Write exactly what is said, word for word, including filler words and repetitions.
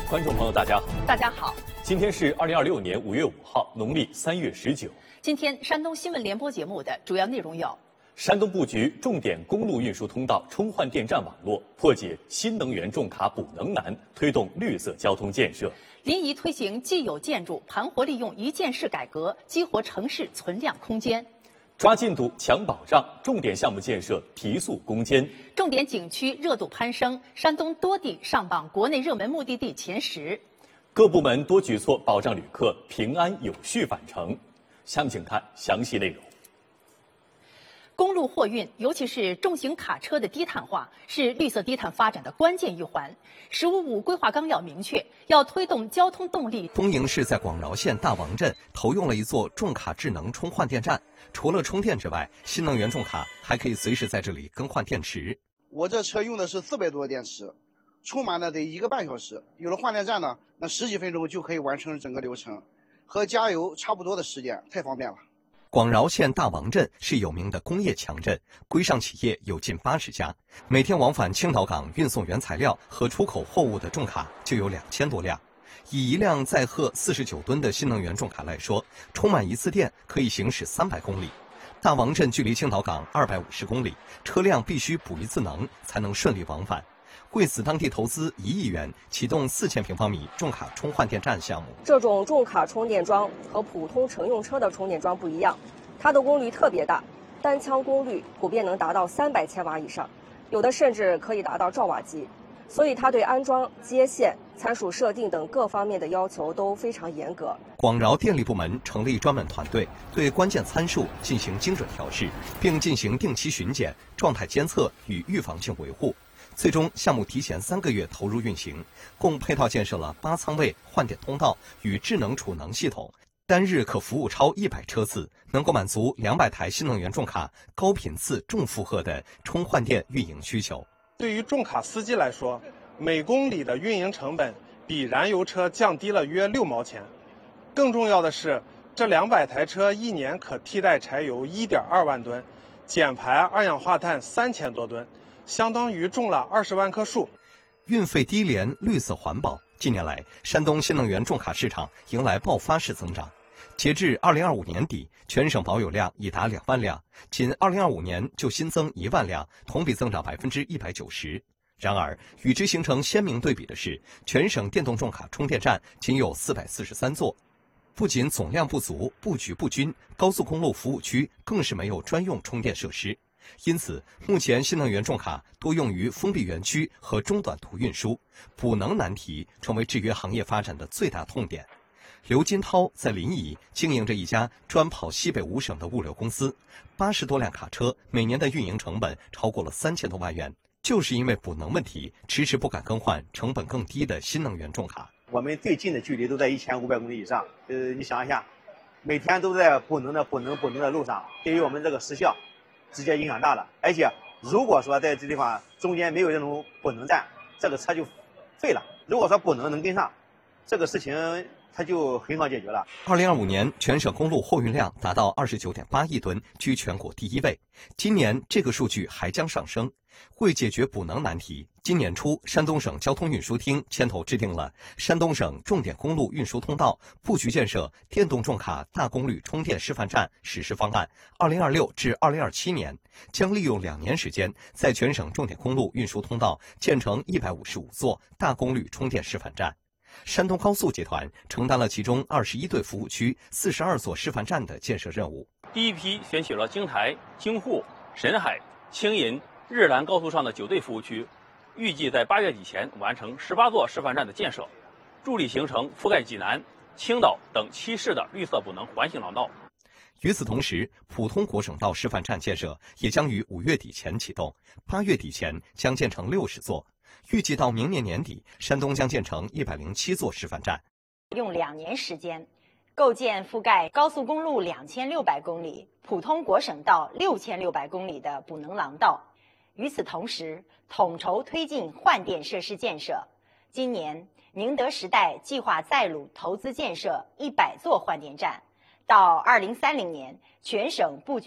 观众朋友，大家好。 大家好。 今天是二零二六年五月五号，农历三月十九。 今天山东新闻联播节目的主要内容有： 山东布局重点公路运输通道充换电站网络，破解新能源重卡补能难，推动绿色交通建设； 临沂推行既有建筑盘活利用一件式改革，激活城市存量空间； 抓进度抢保障，重点项目建设提速攻坚； 重点景区热度攀升，山东多地上榜国内热门目的地前十； 各部门多举措保障旅客平安有序返程。下面请看详细内容。 公路货运，尤其是重型卡车的低碳化，是绿色低碳发展的关键一环。“十五五”规划纲要明确，要推动交通动力。 东营市在广饶县大王镇投用了一座重卡智能充换电站，除了充电之外，新能源重卡还可以随时在这里更换电池。 我这车用的是四百多的电池，充满了得一个半小时。有了换电站呢，那十几分钟就可以完成整个流程，和加油差不多的时间，太方便了。 广饶县大王镇是有名的工业强镇，规上企业有近八十家，每天往返青岛港运送原材料和出口货物的重卡就有两千多辆。以一辆载荷四十九吨的新能源重卡来说，充满一次电可以行驶三百公里。大王镇距离青岛港二百五十公里，车辆必须补一次能才能顺利往返。为此，当地投资一亿元，启动四千平方米重卡充换电站项目。 这种重卡充电桩和普通乘用车的充电桩不一样，它的功率特别大，单枪功率普遍能达到三百千瓦以上，有的甚至可以达到兆瓦级。所以它对安装、接线、参数设定等各方面的要求都非常严格。 广饶电力部门成立专门团队，对关键参数进行精准调试，并进行定期巡检、状态监测与预防性维护。最终，项目提前三个月投入运行，共配套建设了八仓位换电通道与智能储能系统，单日可服务超一百车次，能够满足两百台新能源重卡高频次、重负荷的充换电运营需求。 对于重卡司机来说，每公里的运营成本比燃油车降低了约六毛钱。更重要的是，这两百台车一年可替代柴油一点二万吨，减排二氧化碳三千多吨。相当于种了二十万棵树。 运费低廉，绿色环保。近年来，山东新能源重卡市场迎来爆发式增长。截至二零二五年底，全省保有量已达两万辆，仅二零二五年就新增一万辆，同比增长百分之一百九十。然而，与之形成鲜明对比的是，全省电动重卡充电站仅有四百四十三座。不仅总量不足、布局不均，高速公路服务区更是没有专用充电设施。因此，目前新能源重卡多用于封闭园区和中短途运输，补能难题成为制约行业发展的最大痛点。刘金涛在临沂经营着一家专跑西北五省的物流公司，八十多辆卡车，每年的运营成本超过了三千多万元，就是因为补能问题，迟迟不敢更换成本更低的新能源重卡。 我们最近的距离都在一千五百公里以上，呃，你想一下，每天都在补能的补能补能的路上，对于我们这个时效直接影响大了。而且如果说在这地方中间没有这种补能站，这个车就废了。如果说补能能跟上，这个事情它就很好解决了。 二零二五年全省公路货运量达到二十九点八亿吨，居全国第一位。今年这个数据还将上升。为解决补能难题，今年初，山东省交通运输厅牵头制定了《山东省重点公路运输通道布局建设电动重卡大功率充电示范站实施方案》，二零二六至二零二七年将利用两年时间，在全省重点公路运输通道建成一百五十五座大功率充电示范站。山东高速集团承担了其中二十一对服务区、四十二座示范站的建设任务。 第一批选取了京台、京沪、沈海、青银、日兰高速上的九对服务区，预计在八月底前完成十八座示范站的建设，助力形成覆盖济南、青岛等七市的绿色补能环形廊道。 与此同时，普通国省道示范站建设也将于五月底前启动，八月底前将建成六十座。预计到明年年底，山东将建成一百零七座示范站。 用两年时间，构建覆盖高速公路两千六百公里、普通国省道六千六百公里的补能廊道。与此同时，统筹推进换电设施建设。今年，宁德时代计划在鲁投资建设一百座换电站，到二零三零年，全省布局